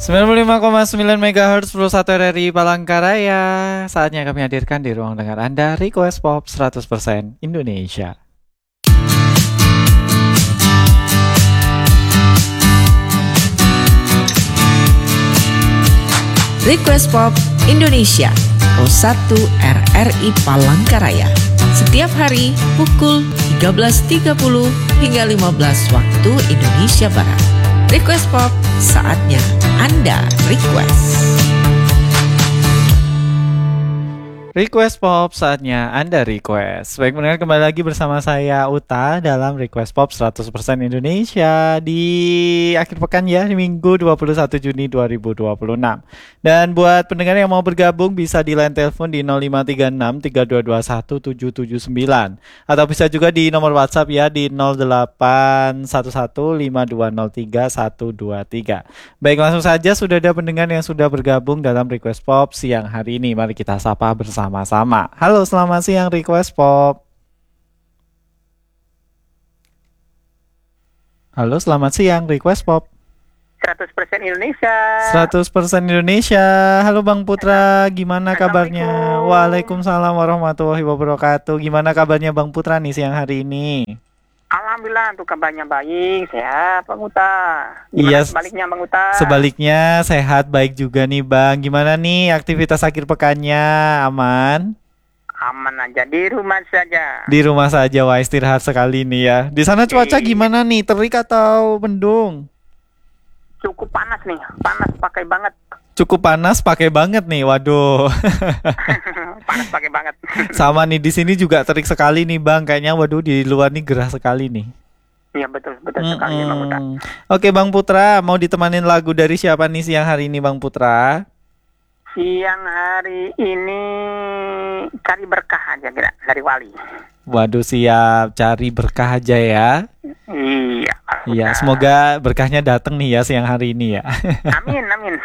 95,9 MHz Pro 1 RRI Palangkaraya. Saatnya kami hadirkan di ruang dengar Anda Request Pop 100% Indonesia. Request Pop Indonesia Pro 1 RRI Palangkaraya. Setiap hari pukul 13.30 hingga 15 waktu Indonesia Barat. Request Pop, saatnya Anda request. Request Pop, saatnya Anda request. Baik pendengar, kembali lagi bersama saya Uta dalam Request Pop 100% Indonesia di akhir pekan ya, di Minggu 21 Juni 2026. Dan buat pendengar yang mau bergabung bisa di line telepon di 0536 3221 779 atau bisa juga di nomor WhatsApp ya di 08115203 123. Baik, langsung saja sudah ada pendengar yang sudah bergabung dalam Request Pop siang hari ini. Mari kita sapa bersama-sama. Halo, selamat siang Request Pop. Halo, selamat siang Request Pop. 100% Indonesia. 100% Indonesia. Halo Bang Putra, gimana kabarnya? Waalaikumsalam warahmatullahi wabarakatuh. Gimana kabarnya Bang Putra nih siang hari ini? Alhamdulillah, untuk kabarnya baik, sehat Bang Uta. Gimana Iya, sebaliknya Bang Uta? Sebaliknya sehat, baik juga nih Bang. Gimana nih aktivitas akhir pekannya? Aman? Aman aja, di rumah saja. Di rumah saja, wah istirahat sekali nih ya. Di sana cuaca gimana nih? Terik atau mendung? Cukup panas nih, panas pakai banget. Cukup panas pakai banget nih, waduh. Panas pakai banget. Sama nih, di sini juga terik sekali nih Bang. Kayaknya waduh di luar nih gerah sekali nih. Iya betul sekali Bang Uta. Oke Bang Putra, mau ditemanin lagu dari siapa nih siang hari ini Bang Putra? Siang hari ini cari berkah aja kira dari Wali. Waduh, siap, cari berkah aja ya. Iya. Iya, semoga berkahnya datang nih ya siang hari ini ya. Amin.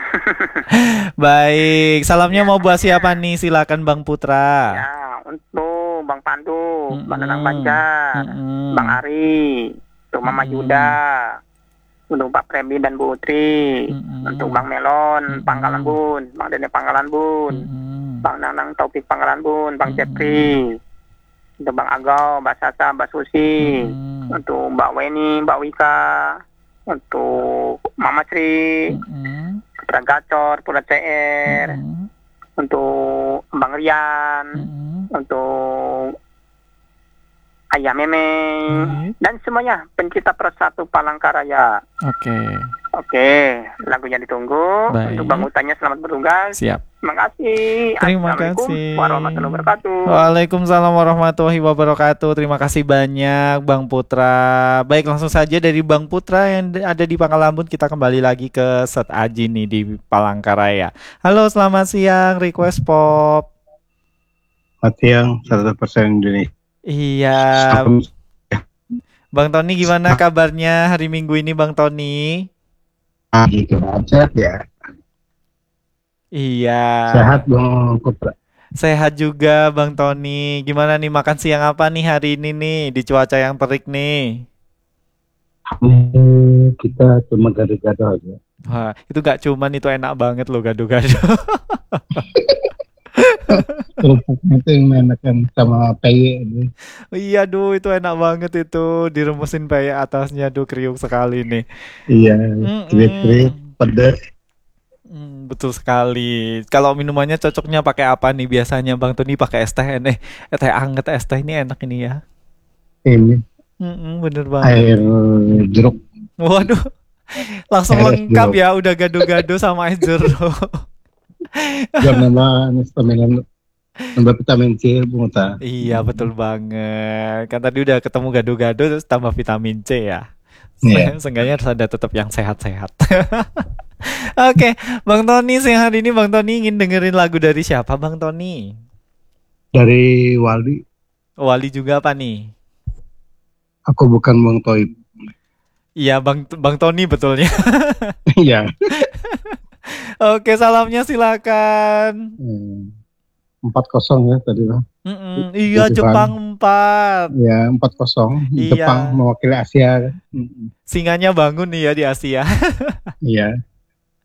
Baik, salamnya mau buat siapa nih? Silakan Bang Putra. Ya, untuk Bang Pandu, Bang Danang Banjar, Bang Ari, untuk Mama Yuda, untuk Pak Prebi dan Bu Utri, untuk Bang Melon Pangkalan Bun, Bang Dene Pangkalan Bun, Bang Nanang Taufik Pangkalan Bun, Bang Jepri, untuk Bang Agau, Mbak Sasa, Mbak Susi, untuk Mbak Weni, Mbak Wika, untuk Mama Sri, Putra Gacor, Putra CR, untuk Bang Rian, untuk Ayah Memeng, dan semuanya pencipta Persatu Palangkaraya. Oke, lagunya ditunggu. Baik. Untuk Bang Utanya selamat bertugas. Siap. Terima kasih. Terima Assalamualaikum kasih. warahmatullahi wabarakatuh. Waalaikumsalam warahmatullahi wabarakatuh. Terima kasih banyak Bang Putra. Baik, langsung saja dari Bang Putra yang ada di Pangkalan Bun, kita kembali lagi ke Set Aji nih di Palangkaraya. Halo, selamat siang Request Pop. Selamat siang, 100% Indonesia. Iya. Bang Tony, gimana kabarnya hari Minggu ini Bang Tony? Gitu aja ya. Iya. Sehat Bang Putra. Sehat juga Bang Tony. Gimana nih, makan siang apa nih hari ini nih di cuaca yang terik nih? Kita cuma gado-gado aja. Wah, itu gak cuman, itu enak banget loh gado-gado. Kerupuknya itu yang enakan sama peye. Iya, duh, itu enak banget itu. Diremesin peye atasnya, duh, kriuk sekali nih. Iya, kriuk-kriuk, pedas. Betul sekali. Kalau minumannya cocoknya pakai apa nih biasanya Bang Tony? Pakai es teh nih. Teh anget, es teh ini enak ini ya. Ini Bener banget. air jeruk. Waduh, langsung Air lengkap jeruk. ya, udah gado-gado sama es jeruk. Gak nambah vitamin C, Bung Uta. Iya, betul banget. Kan tadi udah ketemu gado-gado terus tambah vitamin C ya. Iya. Seenggaknya harus ada tetap yang sehat-sehat. Oke, Bang Tony, siang hari ini Bang Tony ingin dengerin lagu dari siapa Bang Tony? Dari Wali, Wali juga apa nih? aku bukan Bang Toib. Iya, Bang Tony betulnya. Iya. Oke, salamnya silakan. 4-0 ya tadi lah. Iya, Jepang 4. Ya, 4-0. Iya. Jepang mewakili Asia. Singanya bangun nih ya di Asia. Iya.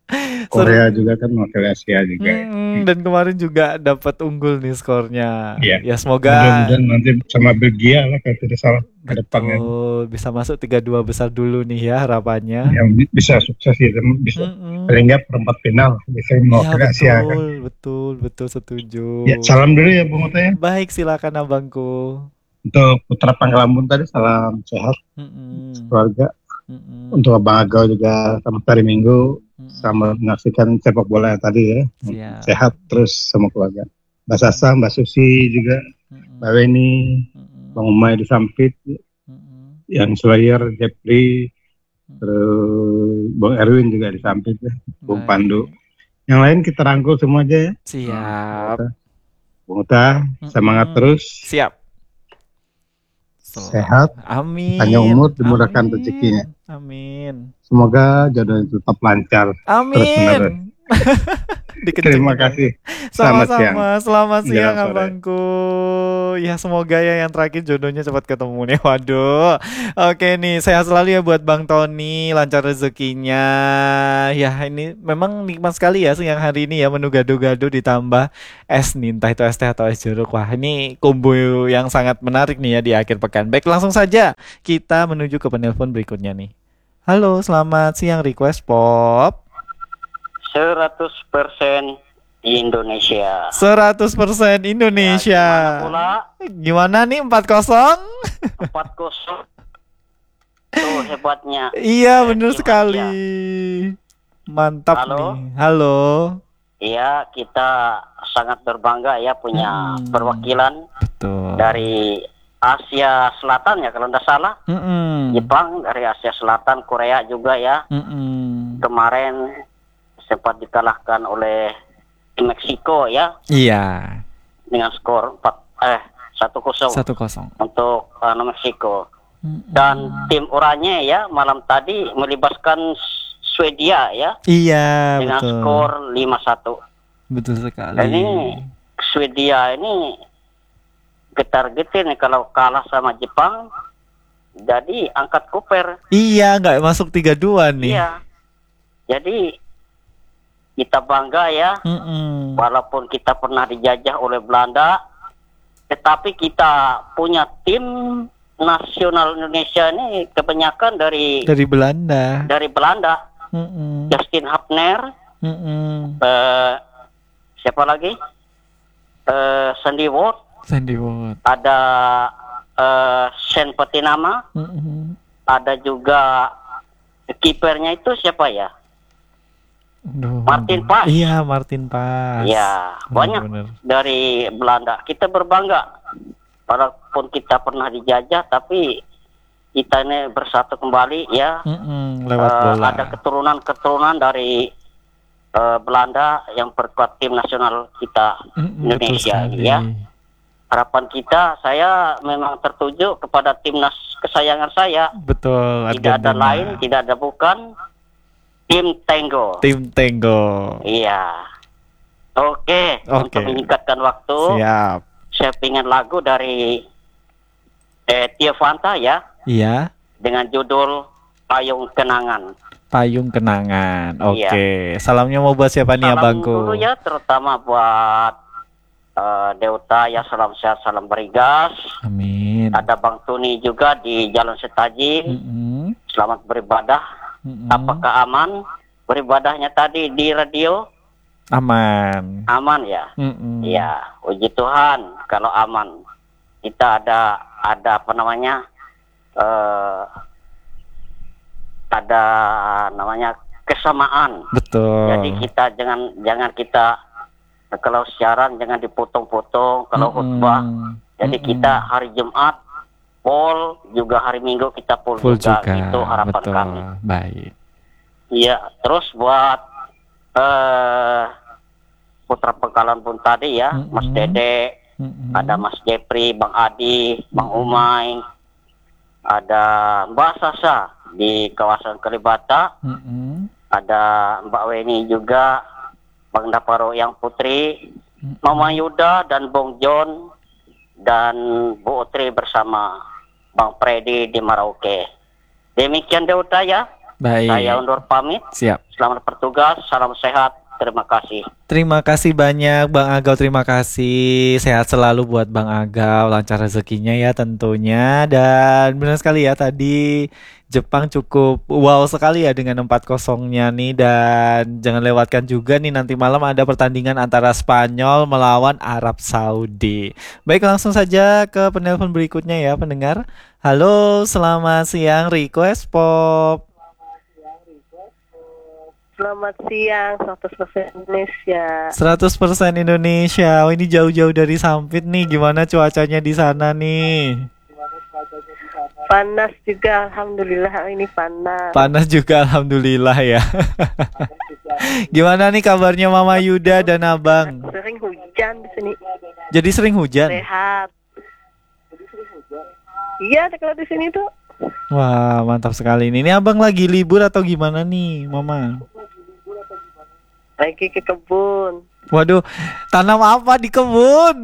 Korea juga kan wakil Asia juga. Dan kemarin juga dapat unggul nih skornya. Iya. Ya semoga Mudah-mudahan nanti sama Belgia lah kalau tidak salah ke depannya. betul bisa masuk 32 besar dulu nih ya harapannya. Yang bisa sukses ya, bisa paling nggak perempat final bisa Iya mewakili Asia kan. betul setuju. Ya, salam dulu ya Bung Ota ya. Baik, silakan abangku. Untuk Putra Pangkalambun tadi salam sehat keluarga. Untuk Abang Agau juga selamat hari Minggu. Sama menyaksikan sepak bola tadi ya. Siap. Sehat terus sama keluarga. Mbak Sasa, Mbak Susi juga, Mbak Weni, Bang Umay di Sampit, yang Slayer, Jepri, terus Bang Erwin juga di Sampit ya, Bung Pandu. Yang lain kita rangkul semua aja ya. Siap. Bung Uta, semangat terus. Siap. Sehat. Amin. Panjang umur, dimurahkan rezekinya. Amin. Semoga jodohnya tetap lancar. Amin. Terima kasih. Sama-sama. Selamat siang Sore. abangku. Ya semoga ya yang terakhir jodohnya cepat ketemu nih. Waduh. Oke nih, sehat selalu ya buat Bang Tony, lancar rezekinya. Ya ini memang nikmat sekali ya siang hari ini ya, menu gado-gado ditambah es nih, entah itu es teh atau es jeruk. Wah ini combo yang sangat menarik nih ya di akhir pekan. Baik, langsung saja kita menuju ke penelpon berikutnya nih. Halo, selamat siang Request Pop. 100% Indonesia. 100% Indonesia. Ya, pula Gimana nih 4-0? 4-0. Tuh hebatnya. Iya bener Tim sekali. Asia. Mantap Halo? nih. Halo. Iya, kita sangat berbangga ya punya perwakilan Betul. dari Asia Selatan ya kalau tidak salah. Jepang dari Asia Selatan, Korea juga ya. Kemarin sempat dikalahkan oleh Meksiko ya. Iya. Dengan skor 1-0 1-0. untuk Meksiko. Dan tim oranye ya malam tadi melibatkan Swedia ya Iya dengan betul. skor 5-1. Betul sekali. Dan ini Swedia ini getar-getir nih kalau kalah sama Jepang. Jadi angkat koper. Iya nggak masuk 3-2 nih. Iya. Jadi kita bangga ya. Walaupun kita pernah dijajah oleh Belanda, tetapi kita punya tim nasional Indonesia ini kebanyakan dari Belanda. Dari Belanda. Justin Hapner, siapa lagi? Sandy Ward, ada Sen Patinama, ada juga kipernya itu siapa ya? Martin Pas. Iya, Martin Pas. Ya, banyak dari Belanda. Kita berbangga. Walaupun kita pernah dijajah, tapi kita ini bersatu kembali ya. Lewat bola. Ada keturunan dari Belanda yang perkuat tim nasional kita Indonesia ya. Harapan kita, saya memang tertuju kepada timnas kesayangan saya. Betul. Tidak ada lain, tidak ada bukan. Tim Tango. Iya. Oke. Untuk menyingkatkan waktu. Siap. Saya pengen lagu dari Tio Fanta ya. Iya. Dengan judul Payung Kenangan. Oke. Iya. Salamnya mau buat siapa nih abangku? Salam dulu ya, terutama buat Deuta ya, salam sehat, salam berigas. Amin. Ada Bang Tuni juga di Jalan Setaji. Selamat beribadah. Apakah aman beribadahnya tadi di radio? Aman ya. Iya, puji Tuhan kalau aman. Kita ada apa namanya? Ada namanya kesamaan. Betul. Jadi kita jangan kita kalau siaran jangan dipotong-potong kalau khutbah. Jadi kita hari Jumat full, juga hari Minggu kita full juga. Itu harapan kami. Baik. Iya, terus buat Putra Pangkalan pun tadi ya, Mas Dede, ada Mas Jepri, Bang Adi, Bang Umay, ada Mbak Sasa di kawasan Kalibata, ada Mbak Weni juga, Bang Daparo yang Putri, Mama Yuda dan Bong John, dan Bu Utri bersama Bang Freddy di Merauke. Demikian Deuta ya. Baik. Saya undur pamit. Siap. Selamat bertugas, salam sehat. Terima kasih. Terima kasih banyak Bang Agau, terima kasih. Sehat selalu buat Bang Agau, lancar rezekinya ya tentunya. Dan benar sekali ya tadi Jepang cukup wow sekali ya dengan 4-0-nya nih. Dan jangan lewatkan juga nih nanti malam ada pertandingan antara Spanyol melawan Arab Saudi. Baik, langsung saja ke penelpon berikutnya ya pendengar. Halo, selamat siang Request Pop. Selamat siang, 100% Indonesia. 100% Indonesia. Oh, ini jauh-jauh dari Sampit nih. Gimana cuacanya di sana nih? Panas juga, alhamdulillah ini panas. Panas juga, alhamdulillah ya. Gimana nih kabarnya Mama Yuda dan Abang? Sering hujan di sini. Jadi sering hujan? Sehat. Iya, kalau di sini tuh. Wah, mantap sekali ini. Ini Abang lagi libur atau gimana nih, Mama? Lagi ke kebun. Waduh, tanam apa di kebun?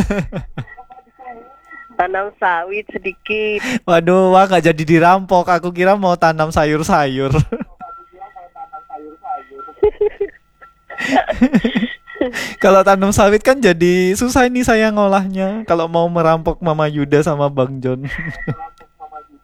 Tanam sawit sedikit. Waduh, wah nggak jadi dirampok. Aku kira mau tanam sayur-sayur. Kalau tanam sawit kan jadi susah ini saya ngolahnya. Kalau mau merampok Mama Yuda sama Bang John.